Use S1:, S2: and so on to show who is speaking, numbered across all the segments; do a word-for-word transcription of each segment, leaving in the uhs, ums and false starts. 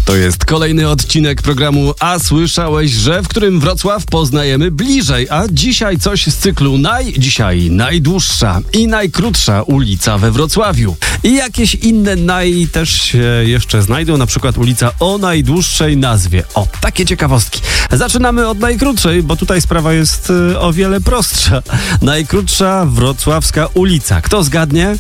S1: To jest kolejny odcinek programu A słyszałeś, że w którym Wrocław poznajemy bliżej, a dzisiaj coś z cyklu naj, dzisiaj najdłuższa i najkrótsza ulica we Wrocławiu. I jakieś inne naj też się jeszcze znajdą, na przykład ulica o najdłuższej nazwie. O, takie ciekawostki. Zaczynamy od najkrótszej, bo tutaj sprawa jest y, o wiele prostsza. Najkrótsza wrocławska ulica. Kto zgadnie?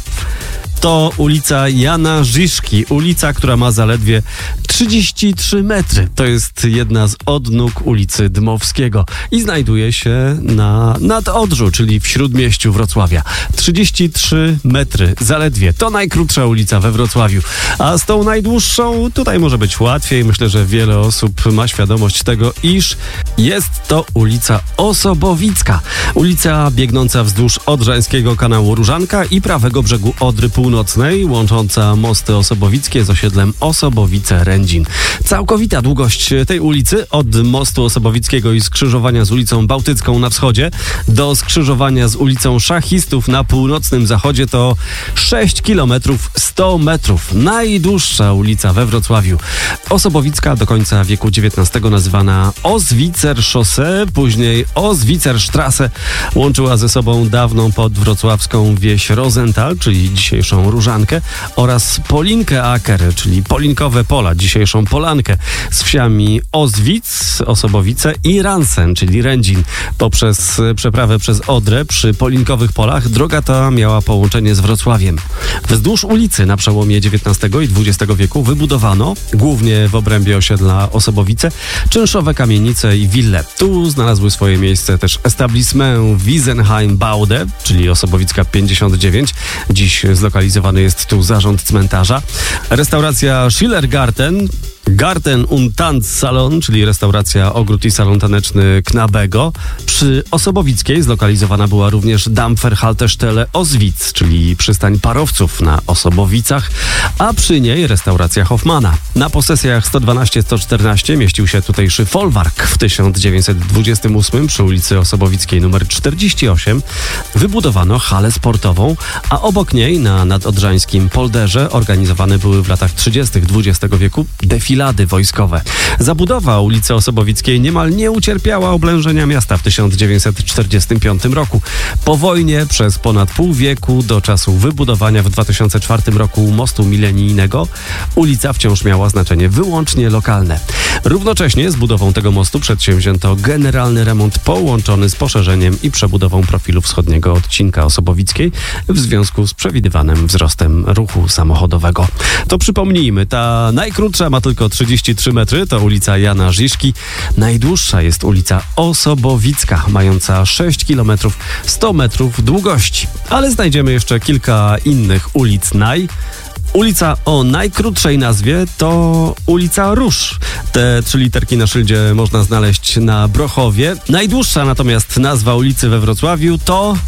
S1: To ulica Jana Žižky, ulica, która ma zaledwie trzydzieści trzy metry. To jest jedna z odnóg ulicy Dmowskiego i znajduje się na Nadodrzu, czyli w śródmieściu Wrocławia. trzydzieści trzy metry zaledwie. To najkrótsza ulica we Wrocławiu. A z tą najdłuższą tutaj może być łatwiej. Myślę, że wiele osób ma świadomość tego, iż jest to ulica Osobowicka. Ulica biegnąca wzdłuż Odrzańskiego kanału Różanka i prawego brzegu Odry Północnej, łącząca mosty osobowickie z osiedlem Osobowice-Rędzin. Całkowita długość tej ulicy od mostu Osobowickiego i skrzyżowania z ulicą Bałtycką na wschodzie do skrzyżowania z ulicą Szachistów na północnym zachodzie to sześć kilometrów sto metrów. Najdłuższa ulica we Wrocławiu. Osobowicka do końca wieku dziewiętnastego nazywana Oswicer-Chaussee, później Oswicerstraße, łączyła ze sobą dawną podwrocławską wieś Rosenthal, czyli dzisiejszą Różankę, oraz Polinkę Aker, czyli Polinkowe Pola, dzisiejszą Polankę, z wsiami Ozwic, Osobowice i Ransen, czyli Rędzin. Poprzez przeprawę przez Odrę przy Polinkowych Polach droga ta miała połączenie z Wrocławiem. Wzdłuż ulicy na przełomie dziewiętnastego i dwudziestego wieku wybudowano, głównie w obrębie osiedla Osobowice, czynszowe kamienice i wille. Tu znalazły swoje miejsce też establishment Wiesenheim Baude, czyli Osobowicka pięćdziesiąt dziewięć. Dziś zlokalizowany jest tu zarząd cmentarza. Restauracja Schillergarten, Garten und Tanzsalon, czyli restauracja ogród i salon taneczny Knabego. Przy Osobowickiej zlokalizowana była również Dampferhaltestelle Oswic, czyli przystań parowców na Osobowicach, a przy niej restauracja Hoffmana. Na posesjach sto dwanaście sto czternaście mieścił się tutejszy folwark. W tysiąc dziewięćset dwudziestym ósmym przy ulicy Osobowickiej numer czterdzieści osiem wybudowano halę sportową, a obok niej na nadodrzańskim polderze organizowane były w latach trzydziestych dwudziestego wieku defilady wojskowe. Zabudowa ulicy Osobowickiej niemal nie ucierpiała oblężenia miasta w tysiąc dziewięćset czterdziestym piątym roku. Po wojnie przez ponad pół wieku do czasu wybudowania w dwa tysiące czwartym roku mostu milenijnego ulica wciąż miała znaczenie wyłącznie lokalne. Równocześnie z budową tego mostu przedsięwzięto generalny remont połączony z poszerzeniem i przebudową profilu wschodniego odcinka Osobowickiej w związku z przewidywanym wzrostem ruchu samochodowego. To przypomnijmy, ta najkrótsza ma tylko trzydzieści trzy metry, to ulica Jana Žižky. Najdłuższa jest ulica Osobowicka, mająca sześć kilometrów sto metrów długości. Ale znajdziemy jeszcze kilka innych ulic naj. Ulica o najkrótszej nazwie to ulica Róż. Te trzy literki na szyldzie można znaleźć na Brochowie. Najdłuższa natomiast nazwa ulicy we Wrocławiu to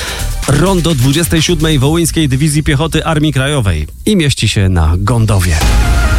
S1: Rondo dwudziestej siódmej Wołyńskiej Dywizji Piechoty Armii Krajowej i mieści się na Gondowie.